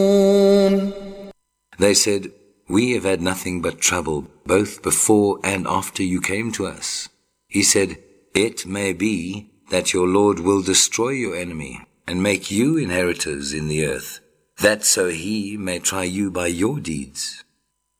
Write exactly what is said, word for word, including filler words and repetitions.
They said, "We have had nothing but trouble, both before and after you came to us." He said, "It may be that your Lord will destroy your enemy and make you inheritors in the earth, that so he may try you by your deeds.